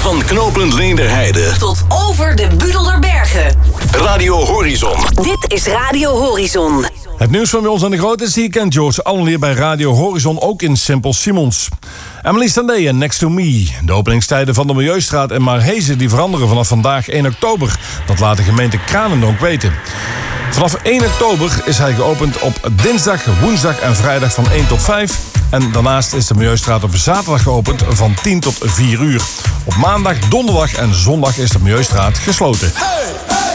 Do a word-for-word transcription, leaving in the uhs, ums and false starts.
Van knooppunt Leenderheide tot over de Buedelderbergen. Radio Horizon. Dit is Radio Horizon. Het nieuws van bij ons aan de Grote is hier kent George allen hier bij Radio Horizon, ook in Simpel Simons. Emily Sandé en Next to Me. De openingstijden van de Milieustraat en Maarhezen die veranderen vanaf vandaag één oktober. Dat laat de gemeente Kranendonk weten. Vanaf één oktober is hij geopend op dinsdag, woensdag en vrijdag van één tot vijf. En daarnaast is de Milieustraat op zaterdag geopend van tien tot vier uur. Op maandag, donderdag en zondag is de Milieustraat gesloten. Hey, hey.